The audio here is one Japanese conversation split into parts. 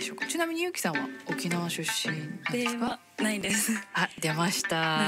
しょうか。ちなみにゆきさんは沖縄出身なんですか？ ないです。 あ、出ました。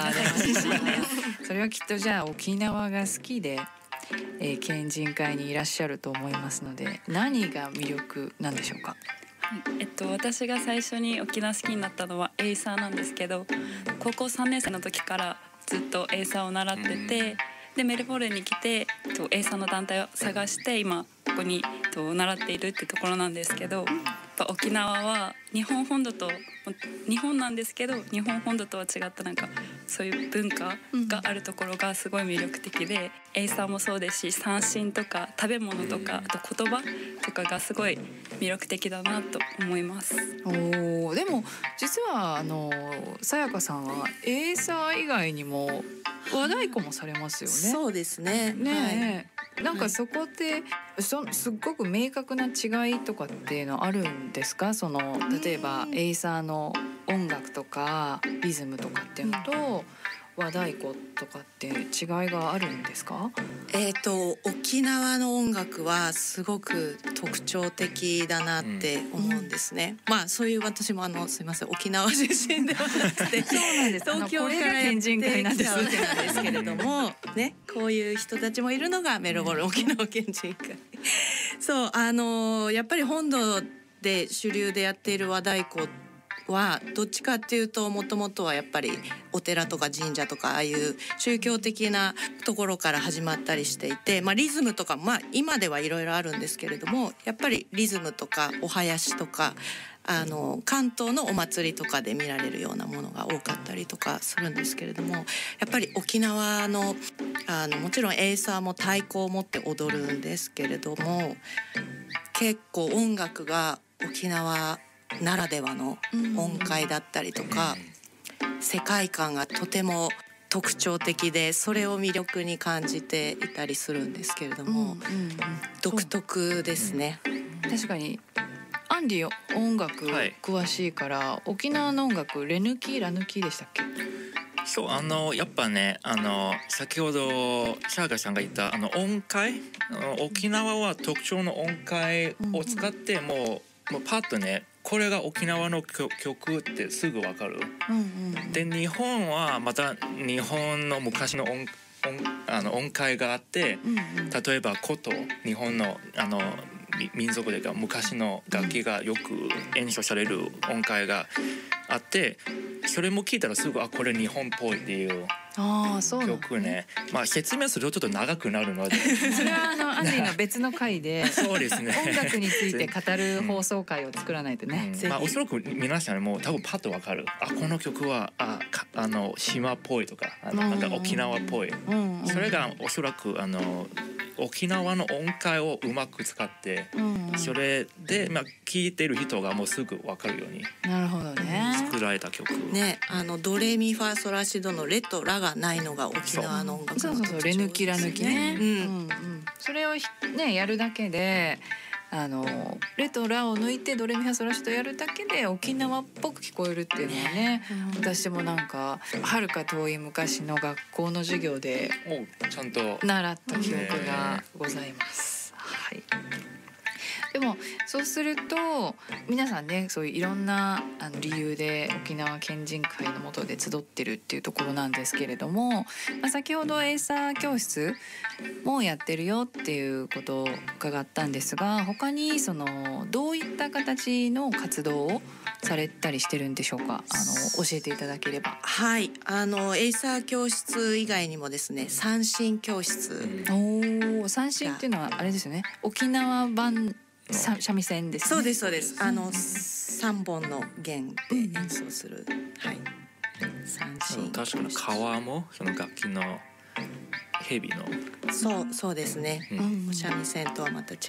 それはきっとじゃあ沖縄が好きで、県人会にいらっしゃると思いますので、何が魅力なんでしょうか？ 私が最初に沖縄好きになったのはエイサーなんですけど、高校3年生の時からずっとエイサーを習ってて、でメルボルンに来てエイサーの団体を探して今ここに習っているってところなんですけど、やっぱ沖縄は日本本土と日本なんですけど、日本本土とは違ったなんかそういう文化があるところがすごい魅力的で、エイサーもそうですし、三線とか食べ物とか、あと言葉とかがすごい魅力的だなと思います。 でも実はさやかさんはエイサー以外にも和太鼓もされますよね。 そうですね。 ねえ、なんかそこってすっごく明確な違いとかっていうのあるんですか？その例えばエイサーの音楽とかリズムとかっていうのと和太鼓とかって違いがあるんですか？ 沖縄の音楽はすごく特徴的だなって思うんですね。まあそういう私もすいません、沖縄出身ではなくてそうなんです。 東京から県人会なんです。 わけなんですけれどもね、こういう人たちもいるのがメルボルン沖縄県人会。そうやっぱり本土で主流でやっている和太鼓はどっちかっていうともともとはやっぱりお寺とか神社とかああいう宗教的なところから始まったりしていて、リズムとか今ではいろいろあるんですけれども、やっぱりリズムとかお囃子とか関東のお祭りとかで見られるようなものが多かったりとかするんですけれども、やっぱり沖縄のもちろんエイサーも太鼓を持って踊るんですけれども、結構音楽が沖縄ならではの音階だったりとか、世界観がとても特徴的で、それを魅力に感じていたりするんですけれども、独特ですね。 確かにアンディ音楽詳しいから、沖縄の音楽レヌキラヌキでしたっけ？ そうやっぱね先ほどシャーガさんが言った音階、沖縄は特徴の音階を使ってもうパッとね、これが沖縄の曲ってすぐ分かる。で日本はまた日本の昔の音階があって、例えば琴、日本の民族で昔の楽器がよく演奏される音階があって、それも聞いたらすぐこれ日本っぽいっていう曲ね。説明するとちょっと長くなるのでそれはアンディの別の回でそうですね、 音楽について語る放送回を作らないとね。 おそらく皆さんも多分パッとわかる。この曲は島っぽいとかなんか沖縄っぽい、それがおそらく沖縄の音階をうまく使って、それで聴いてる人がもうすぐ分かるように作られた曲ね。ドレミファソラシドのレとラがないのが沖縄の音楽の特徴ですね。 そうレヌキラヌキね。それをねやるだけでレとラを抜いてドレミファソラシドやるだけで沖縄っぽく聞こえるっていうのはね、私もなんか遥か遠い昔の学校の授業でちゃんと習った記憶がございます。でもそうすると皆さんね、そういういろんな理由で沖縄県人会の下で集ってるっていうところなんですけれども、先ほどエイサー教室もやってるよっていうことを伺ったんですが、他にどういった形の活動をされたりしてるんでしょうか？教えていただければ。 はい、エイサー教室以外にもですね、三線教室。 三線っていうのはあれですよね、沖縄版三味線ですね。 そうですそうです。3本の弦で演奏する、三線。 確かに川もその楽器の蛇のそうですね、三味線とはまた違った、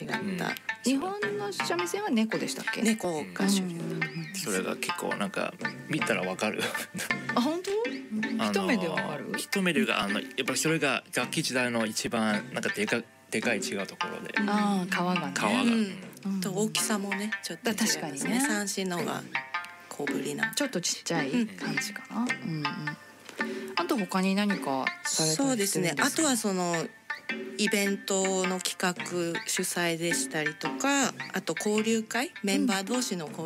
日本の三味線は猫でしたっけ？ 猫が主流だと。 それが結構なんか見たらわかる本当？一目でわかる？ 一目でやっぱりそれが楽器時代の一番なんかでかい違うところで、 川がね、 と大きさもねちょっと違いますね。確かにね、三線の方が小ぶりな、 ちょっとちっちゃい感じかな。あと他に何かされたりしてるんですか？ そうですね、あとはイベントの企画主催でしたりとか、あと交流会、メンバー同士の交